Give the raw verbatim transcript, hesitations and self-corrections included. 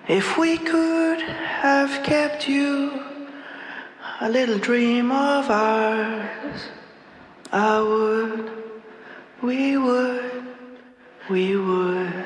If we could have kept you a little dream of ours, I would, we would, we would.